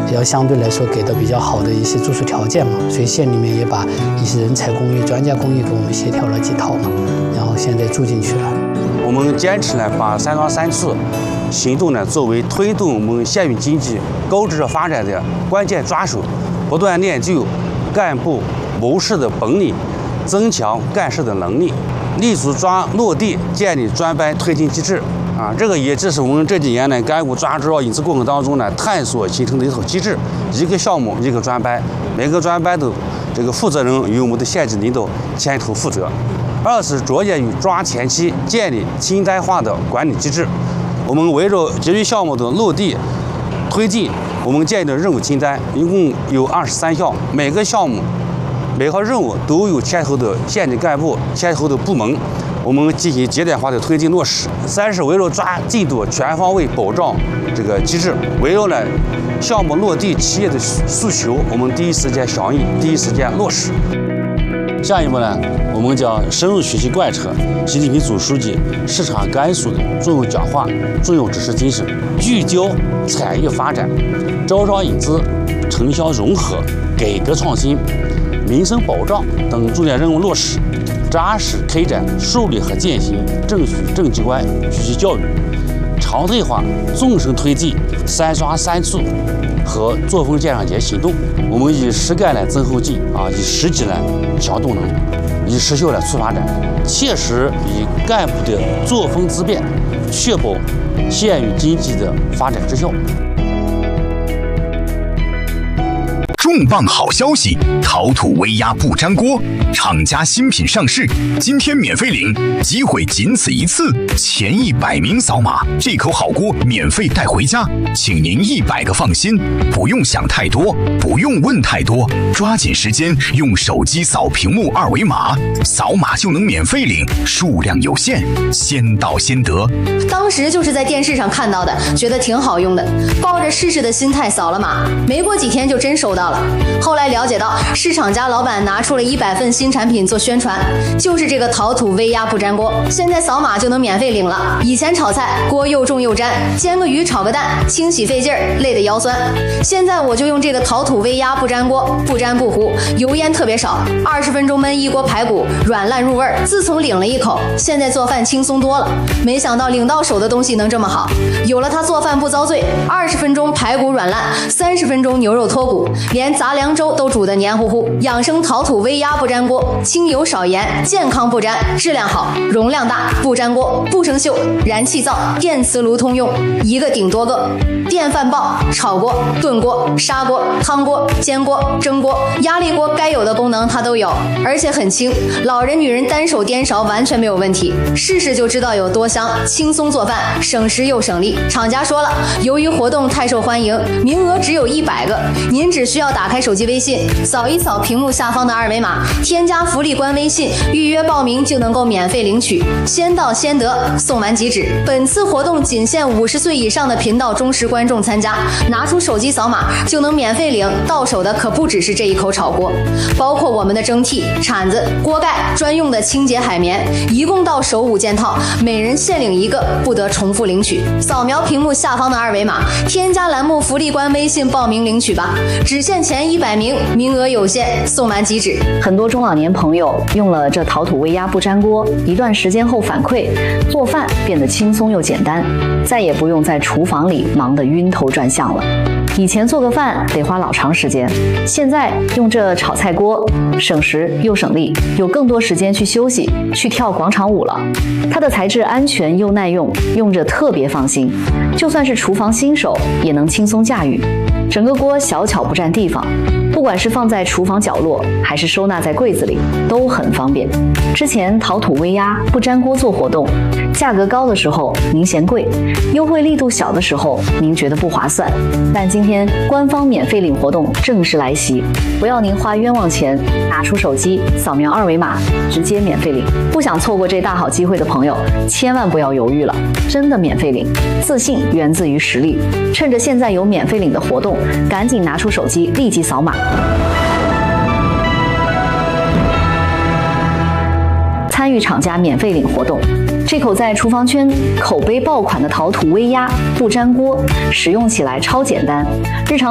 要相对来说给的比较好的一些住宿条件嘛，所以县里面也把一些人才公寓、专家公寓给我们协调了几套嘛，然后现在住进去了。 我们坚持呢，把3抓3次行动呢作为推动我们县域经济高质发展的关键抓手，不断练就干部谋事的本领，增强干事的能力，立足抓落地，建立专班推进机制。这个也正是我们这几年呢干部抓主要引资过程当中呢探索形成的一套机制，一个项目一个专班，每个专班的这个负责人由我们的县级领导牵头负责。二是着眼于抓前期建立清单化的管理机制，我们围绕节约项目的落地推进，我们建立的任务清单一共有23项，每个项目每项任务都有牵头的县级干部、牵头的部门，我们进行节点化的推进落实。3是围绕抓进度全方位保障这个机制，围绕呢项目落地企业的诉求，我们第一时间响应，第一时间落实。下一步呢，我们将深入学习贯彻习近平总书记视察甘肃的重要讲话、重要指示精神，聚焦产业发展、招商引资、城乡融合、改革创新、民生保障等重点任务落实，扎实开展树立和践行政许政机关学习教育，常态化纵深推进3抓3促和作风鉴赏节行动。我们以实干来增后劲以实际来强动能，以实效来促发展，切实以干部的作风自变，确保县域经济的发展之效。 重磅好消息！陶土微压不粘锅厂家新品上市，今天免费领，机会仅此一次，前100名扫码，这口好锅免费带回家，请您100个放心，不用想太多，不用问太多，抓紧时间用手机扫屏幕2维码，扫码就能免费领，数量有限，先到先得。 当时就是在电视上看到的，觉得挺好用的，抱着试试的心态扫了码，没过几天就真收到了。后来了解到，市场家老板拿出了100份新产品做宣传，就是这个陶土微压不粘锅，现在扫码就能免费领了。以前炒菜锅又重又粘，煎个鱼炒个蛋清洗费劲儿，累得腰酸。现在我就用这个陶土微压不粘锅，不粘不糊，油烟特别少，20分钟焖一锅排骨，软烂入味儿。自从领了一口，现在做饭轻松多了。没想到领到手的东西能这么好，有了它做饭不遭罪，20分钟排骨软烂，30分钟牛肉脱骨，连杂粮粥都煮得黏糊糊。养生陶土微压不粘锅，清油少盐，健康不粘，质量好，容量大，不粘锅，不生锈，燃气灶、电磁炉通用，一个顶多个。电饭煲、炒锅、炖锅、砂锅、汤锅、煎锅、蒸锅、压力锅该有的功能它都有，而且很轻，老人女人单手颠勺完全没有问题，试试就知道有多香，轻松做饭，省时又省力。厂家说了，由于活动太受欢迎，名额只有100个，您只需要打开手机微信，扫一扫屏幕下方的2维码，添加福利官微信，预约报名就能够免费领取，先到先得，送完即止。本次活动仅限50岁以上的频道忠实观众参加，拿出手机扫码就能免费领，到手的可不只是这一口炒锅，包括我们的蒸屉、铲子、锅盖、专用的清洁海绵，一共到手5件套，每人限领1个，不得重复领取。扫描屏幕下方的2维码，添加栏目福利官微信报名领取吧，只限前100名，名额有限，送完即止。 很多中老年朋友用了这陶土微压不粘锅，一段时间后反馈，做饭变得轻松又简单，再也不用在厨房里忙得晕头转向了。以前做个饭得花老长时间，现在用这炒菜锅，省时又省力，有更多时间去休息，去跳广场舞了。它的材质安全又耐用，用着特别放心，就算是厨房新手也能轻松驾驭。整个锅小巧不占地方，不管是放在厨房角落，还是收纳在柜子里，都很方便。之前陶土微压不粘锅做活动，价格高的时候您嫌贵，优惠力度小的时候您觉得不划算。但今天官方免费领活动正式来袭，不要您花冤枉钱，拿出手机扫描2维码，直接免费领。不想错过这大好机会的朋友，千万不要犹豫了，真的免费领。自信源自于实力，趁着现在有免费领的活动，赶紧拿出手机立即扫码，参与厂家免费领活动。这口在厨房圈口碑爆款的陶土微压不粘锅，使用起来超简单，日常